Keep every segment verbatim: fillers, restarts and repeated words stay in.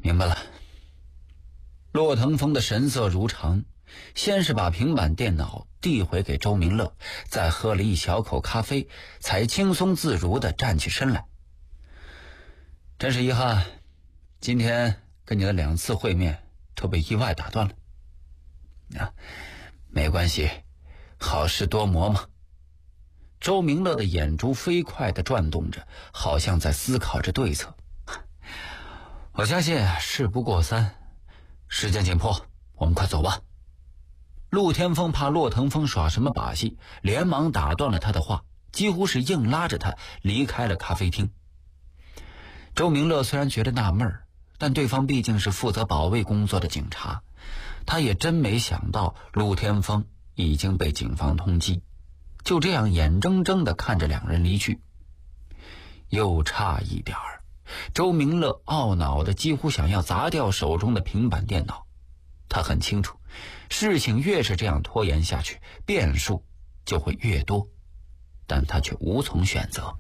明白了。骆腾峰的神色如常，先是把平板电脑递回给周明乐，再喝了一小口咖啡，才轻松自如地站起身来。真是遗憾，今天跟你的两次会面都被意外打断了。啊，没关系，好事多磨嘛。周明乐的眼珠飞快地转动着，好像在思考着对策。我相信事不过三，时间紧迫，我们快走吧。陆天风怕骆腾风耍什么把戏，连忙打断了他的话，几乎是硬拉着他离开了咖啡厅。周明乐虽然觉得纳闷，但对方毕竟是负责保卫工作的警察，他也真没想到陆天风已经被警方通缉，就这样眼睁睁地看着两人离去。又差一点儿，周明乐懊恼的几乎想要砸掉手中的平板电脑。他很清楚，事情越是这样拖延下去，变数就会越多，但他却无从选择。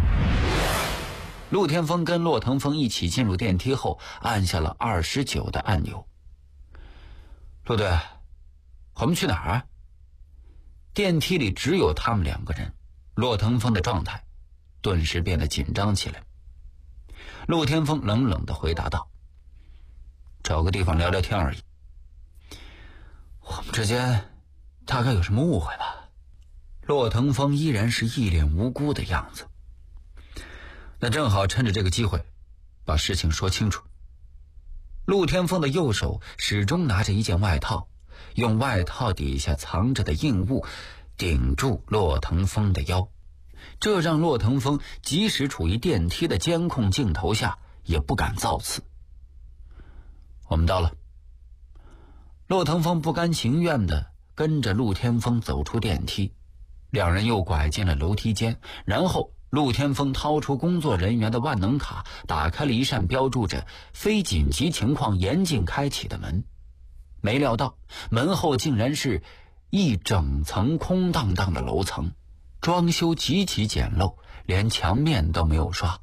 陆天风跟骆腾风一起进入电梯后，按下了二十九的按钮。陆队，我们去哪儿啊？电梯里只有他们两个人，骆腾风的状态顿时变得紧张起来。陆天风冷冷地回答道：找个地方聊聊天而已。我们之间大概有什么误会吧？骆腾风依然是一脸无辜的样子。那正好趁着这个机会把事情说清楚。陆天风的右手始终拿着一件外套，用外套底下藏着的硬物顶住骆腾风的腰，这让骆腾风即使处于电梯的监控镜头下也不敢造次。我们到了。骆腾风不甘情愿地跟着陆天风走出电梯，两人又拐进了楼梯间，然后陆天风掏出工作人员的万能卡，打开了一扇标注着非紧急情况严禁开启的门。没料到门后竟然是一整层空荡荡的楼层，装修极其简陋，连墙面都没有刷。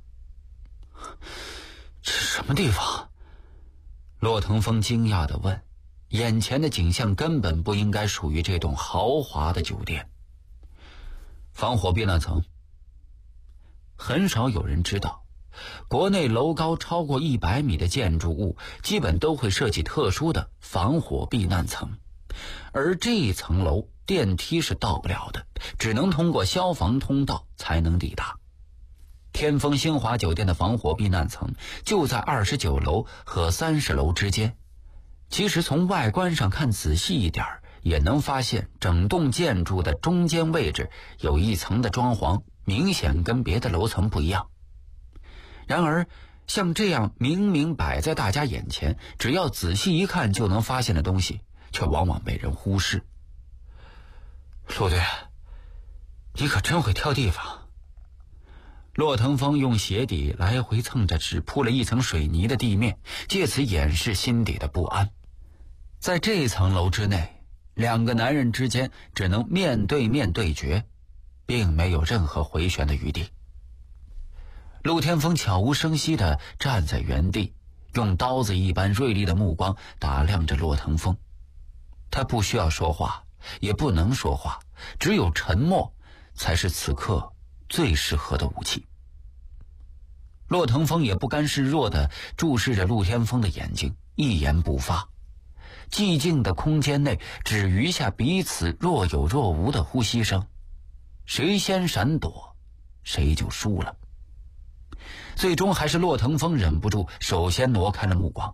这是什么地方？骆腾风惊讶地问，眼前的景象根本不应该属于这栋豪华的酒店。防火避难层。很少有人知道，国内楼高超过一百米的建筑物基本都会设计特殊的防火避难层，而这一层楼电梯是到不了的，只能通过消防通道才能抵达。天丰兴华酒店的防火避难层就在二十九楼和三十楼之间。其实从外观上看仔细一点，也能发现整栋建筑的中间位置有一层的装潢，明显跟别的楼层不一样。然而像这样明明摆在大家眼前，只要仔细一看就能发现的东西，却往往被人忽视。陆队，你可真会挑地方。骆腾风用鞋底来回蹭着只铺了一层水泥的地面，借此掩饰心底的不安。在这层楼之内，两个男人之间只能面对面对决，并没有任何回旋的余地。陆天风悄无声息地站在原地，用刀子一般锐利的目光打量着骆腾风。他不需要说话，也不能说话，只有沉默才是此刻最适合的武器。骆腾风也不甘示弱地注视着陆天风的眼睛，一言不发。寂静的空间内只余下彼此若有若无的呼吸声，谁先闪躲谁就输了。最终还是骆腾风忍不住首先挪开了目光。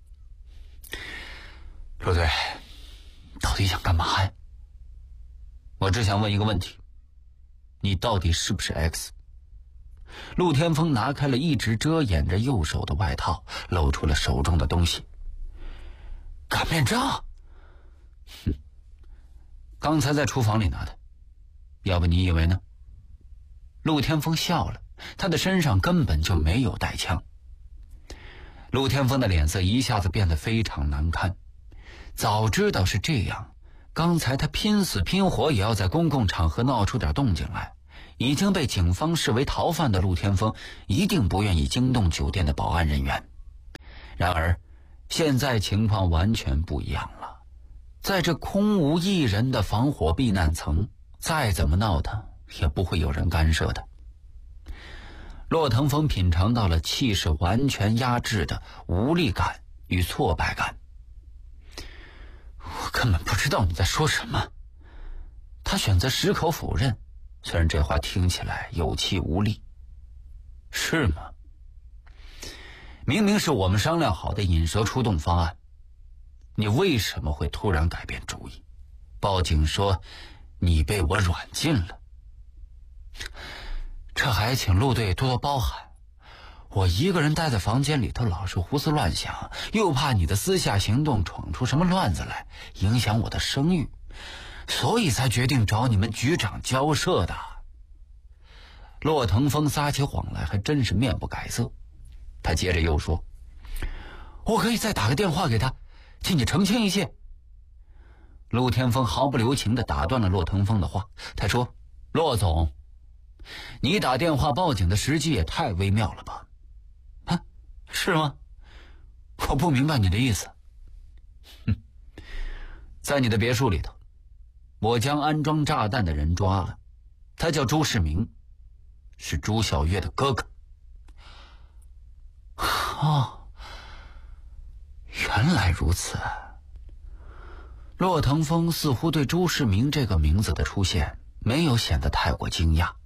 陆队，到底想干嘛呀？我只想问一个问题，你到底是不是 X？ 陆天风拿开了一直遮掩着右手的外套，露出了手中的东西。擀面杖？哼，刚才在厨房里拿的，要不你以为呢？陆天风笑了，他的身上根本就没有带枪。陆天风的脸色一下子变得非常难看，早知道是这样，刚才他拼死拼活也要在公共场合闹出点动静来。已经被警方视为逃犯的陆天风一定不愿意惊动酒店的保安人员。 然而现在情况完全不一样了，在这空无一人的防火避难层，再怎么闹腾也不会有人干涉的。骆腾风品尝到了气势完全压制的无力感与挫败感。我根本不知道你在说什么。他选择矢口否认，虽然这话听起来有气无力。是吗？明明是我们商量好的引蛇出洞方案，你为什么会突然改变主意？报警说你被我软禁了。这还请陆队多多包涵，我一个人待在房间里头老是胡思乱想，又怕你的私下行动闯出什么乱子来，影响我的声誉，所以才决定找你们局长交涉的。骆腾风撒起谎来还真是面不改色。他接着又说，我可以再打个电话给他，请你澄清一切。陆天风毫不留情地打断了骆腾风的话，他说，骆总，你打电话报警的时机也太微妙了吧？啊，是吗？我不明白你的意思。哼，在你的别墅里头，我将安装炸弹的人抓了，他叫朱世明，是朱小月的哥哥。哦，原来如此。骆腾风似乎对朱世明这个名字的出现没有显得太过惊讶。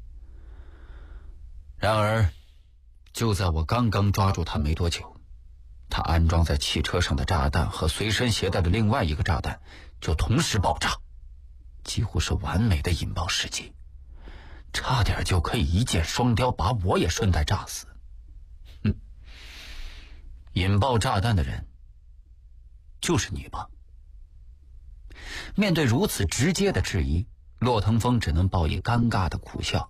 然而就在我刚刚抓住他没多久，他安装在汽车上的炸弹和随身携带的另外一个炸弹就同时爆炸，几乎是完美的引爆时机，差点就可以一箭双雕，把我也顺带炸死。哼，引爆炸弹的人就是你吧？面对如此直接的质疑，骆腾风只能报以尴尬的苦笑。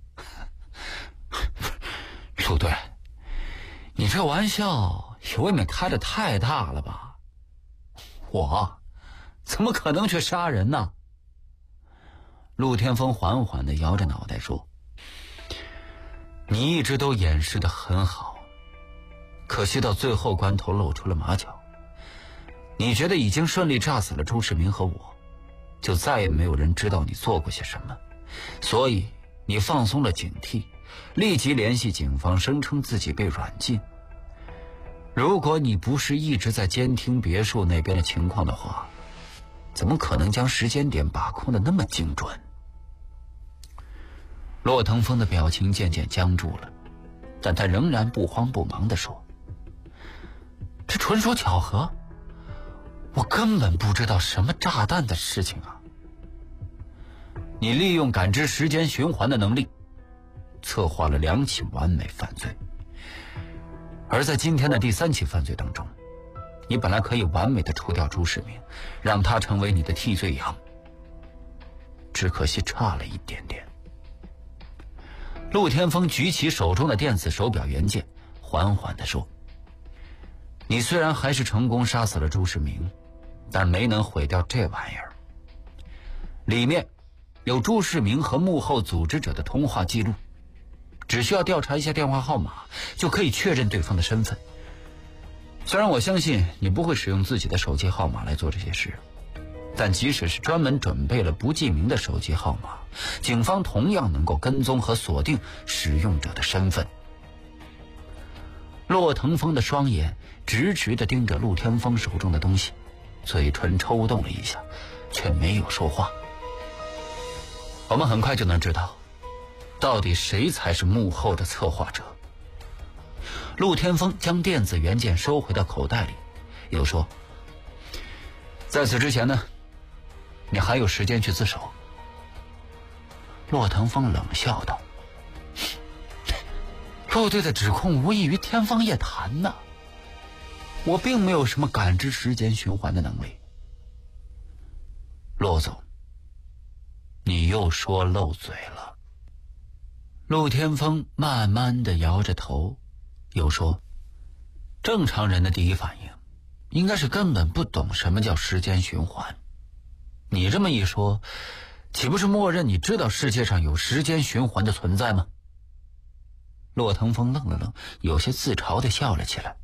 陆队，你这玩笑也未免开得太大了吧？我怎么可能去杀人呢？陆天风缓缓地摇着脑袋说，你一直都掩饰得很好，可惜到最后关头露出了马脚。你觉得已经顺利炸死了朱世明和我，就再也没有人知道你做过些什么，所以你放松了警惕，立即联系警方，声称自己被软禁。如果你不是一直在监听别墅那边的情况的话，怎么可能将时间点把控得那么精准？骆腾风的表情渐渐僵住了，但他仍然不慌不忙地说，这纯属巧合，我根本不知道什么炸弹的事情啊。你利用感知时间循环的能力，策划了两起完美犯罪，而在今天的第三起犯罪当中，你本来可以完美的除掉朱世明，让他成为你的替罪羊，只可惜差了一点点。陆天风举起手中的电子手表原件，缓缓地说，你虽然还是成功杀死了朱世明，但没能毁掉这玩意儿。里面有朱世明和幕后组织者的通话记录，只需要调查一下电话号码，就可以确认对方的身份。虽然我相信你不会使用自己的手机号码来做这些事，但即使是专门准备了不记名的手机号码，警方同样能够跟踪和锁定使用者的身份。骆腾风的双眼直直地盯着陆天风手中的东西，嘴唇抽动了一下，却没有说话。我们很快就能知道，到底谁才是幕后的策划者。陆天风将电子元件收回到口袋里，又说，在此之前呢，你还有时间去自首。骆腾风冷笑道，陆队的指控无异于天方夜谭呢，我并没有什么感知时间循环的能力。骆总，你又说漏嘴了。陆天风慢慢地摇着头，又说，正常人的第一反应应该是根本不懂什么叫时间循环，你这么一说，岂不是默认你知道世界上有时间循环的存在吗？骆腾风愣了愣，有些自嘲地笑了起来。